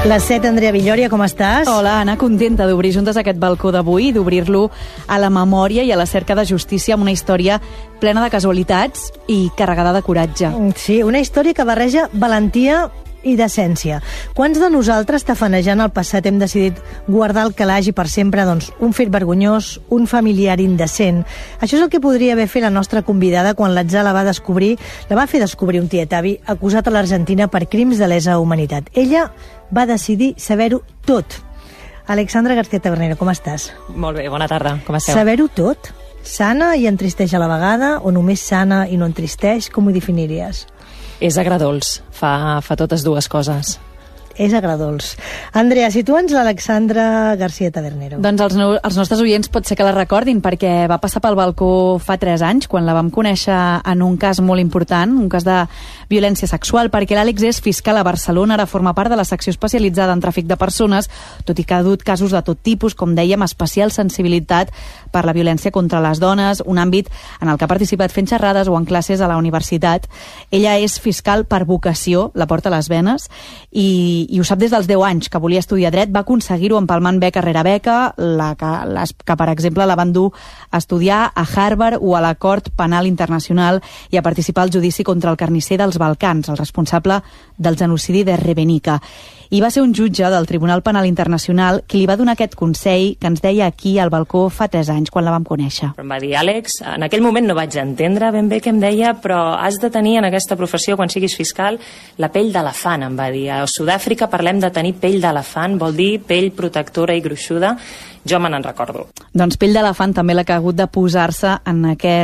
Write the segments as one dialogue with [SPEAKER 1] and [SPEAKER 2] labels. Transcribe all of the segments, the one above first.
[SPEAKER 1] Les 7, Andrea Villòria, com estàs?
[SPEAKER 2] Hola, Anna, contenta d'obrir juntes aquest balcó d'avui i d'obrir-lo a la memòria i a la cerca de justícia amb una història plena de casualitats i carregada de coratge.
[SPEAKER 1] Sí, una història que barreja valentia i decència. Quants de nosaltres, tafanejant el passat, hem decidit guardar el calaix i per sempre, doncs, un fet vergonyós, un familiar indecent? Això és el que podria haver fet la nostra convidada quan l'atzar la va fer descobrir un tietavi acusat a l'Argentina per crims de lesa humanitat. Ella va decidir saber-ho tot. Alexandra García Tabernero, com estàs?
[SPEAKER 3] Molt bé, bona tarda, com esteu?
[SPEAKER 1] Saber-ho tot? Sana i entristeix a la vegada, o només sana i no entristeix? Com ho definiries?
[SPEAKER 3] És agradolç, fa totes dues coses.
[SPEAKER 1] És agradolç. Andrea, situa'ns l'Alexandra García Tabernero.
[SPEAKER 2] Doncs els nostres oients pot ser que la recordin perquè va passar pel balcó fa 3 anys, quan la vam conèixer en un cas molt important, un cas de violència sexual, perquè l'Àlex és fiscal a Barcelona, ara forma part de la secció especialitzada en tràfic de persones, tot i que ha dut casos de tot tipus, com dèiem, especial sensibilitat per la violència contra les dones, un àmbit en el que ha participat fent xerrades o en classes a la universitat. Ella és fiscal per vocació, la porta a les venes, i ho sap des dels 10 anys, que volia estudiar dret, va aconseguir-ho empalmant beca rere beca, que per exemple la van dur a estudiar a Harvard o a la Cort Penal Internacional i a participar al judici contra el carnisser dels Balcans, el responsable del genocidi de Srebrenica. I va ser un jutge del Tribunal Penal Internacional qui li va donar aquest consell que ens deia aquí al balcó fa 3 anys, quan la vam conèixer.
[SPEAKER 3] Em va dir, Àlex, en aquell moment no vaig entendre ben bé què em deia, però has de tenir en aquesta professió, quan siguis fiscal, la pell d'elefant, em va dir. A Sud-àfrica parlem de tenir pell d'elefant, vol dir pell protectora i gruixuda. Jo me n'en recordo.
[SPEAKER 2] Doncs pell d'elefant també la que ha hagut de posar-se en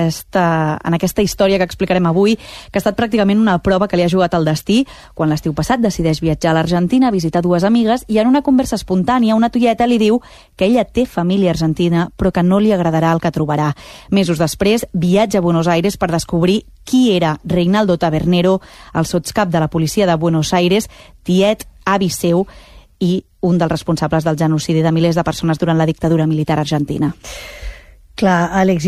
[SPEAKER 2] aquesta història que explicarem avui, que ha estat pràcticament una prova que li ha jugat al destí, quan l'estiu passat decideix viatjar a l'Argentina, visitar 2 amigues, i en una conversa espontània una tieta li diu que ella té família argentina, però que no li agradarà el que trobarà. Mesos després, viatja a Buenos Aires per descobrir qui era Reinaldo Tabernero, el sotscap de la policia de Buenos Aires, tiet, avi seu, i un dels responsables del genocidi de milers de persones durant la dictadura militar argentina.
[SPEAKER 1] Clar, Àlex,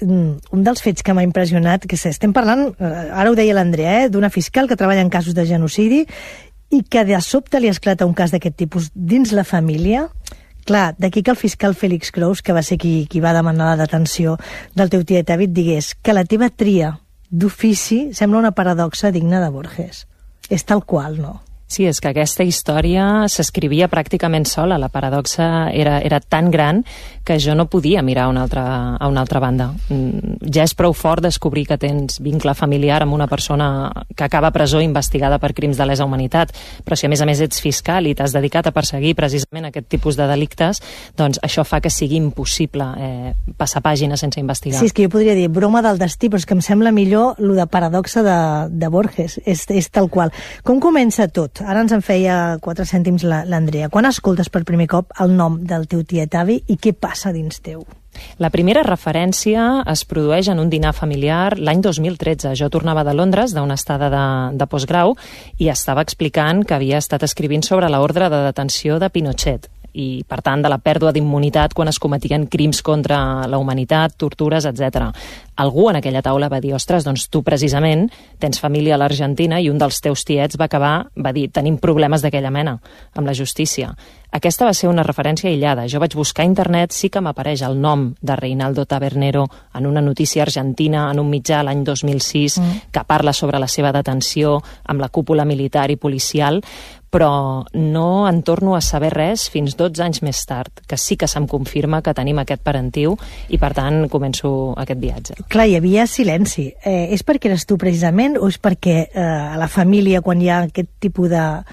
[SPEAKER 1] un dels fets que m'ha impressionat, que estem parlant, ara ho deia l'Andrea, d'una fiscal que treballa en casos de genocidi i que de sobte li esclata un cas d'aquest tipus dins la família. Clar, d'aquí que el fiscal Félix Creus, que va ser qui va demanar la detenció del teu tiet David, digués que la teva tria d'ofici sembla una paradoxa digna de Borges. És tal qual, no?
[SPEAKER 3] Sí, és que aquesta història s'escrivia pràcticament sola. La paradoxa era tan gran que jo no podia mirar a una altra banda. Ja és prou fort descobrir que tens vincle familiar amb una persona que acaba a presó investigada per crims de lesa humanitat, però si a més ets fiscal i t'has dedicat a perseguir precisament aquest tipus de delictes, doncs això fa que sigui impossible passar pàgina sense investigar.
[SPEAKER 1] Sí, és que jo podria dir broma del destí, però és que em sembla millor lo de paradoxa de Borges. És tal qual. Com comença tot? Ara ens en feia 4 cèntims l'Andrea. Quan escoltes per primer cop el nom del teu tiet avi i què passa dins teu?
[SPEAKER 3] La primera referència es produeix en un dinar familiar l'any 2013. Jo tornava de Londres, d'una estada de postgrau, i estava explicant que havia estat escrivint sobre l'ordre de detenció de Pinochet i, per tant, de la pèrdua d'immunitat quan es cometien crims contra la humanitat, tortures, etc. Algú en aquella taula va dir, ostres, doncs tu precisament tens família a l'Argentina i un dels teus tiets va dir, tenim problemes d'aquella mena amb la justícia. Aquesta va ser una referència aïllada. Jo vaig buscar a internet, sí que m'apareix el nom de Reinaldo Tabernero en una notícia argentina, en un mitjà l'any 2006, que parla sobre la seva detenció amb la cúpula militar i policial, però no en torno a saber res fins 12 anys més tard, que sí que se'm confirma que tenim aquest parentiu i, per tant, començo aquest viatge.
[SPEAKER 1] Clar, hi havia silenci. És perquè eres tu precisament o és perquè a la família, quan hi ha aquest tipus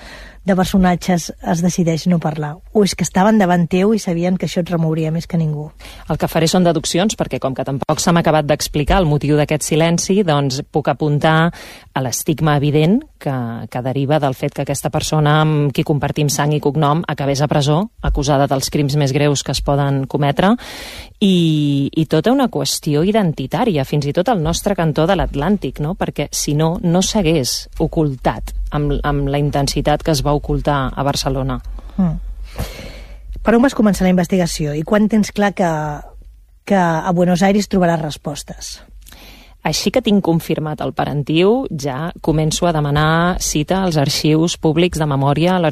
[SPEAKER 1] de personatges, es decideix no parlar? O és que estaven davant teu i sabien que això et remouria més que ningú?
[SPEAKER 3] El que faré són deduccions, perquè com que tampoc se m'ha acabat d'explicar el motiu d'aquest silenci, doncs puc apuntar a l'estigma evident que deriva del fet que aquesta persona amb qui compartim sang i cognom acabés a presó, acusada dels crims més greus que es poden cometre, i tota una qüestió identitària, fins i tot al nostre cantó de l'Atlàntic, no? Perquè si no s'hagués ocultat amb la intensitat que es va ocultar a Barcelona.
[SPEAKER 1] Per on vas començar la investigació i quan tens clar que a Buenos Aires trobaràs respostes?
[SPEAKER 3] Així que tinc confirmat el parentiu, ja començo a demanar cita als arxius públics de memòria a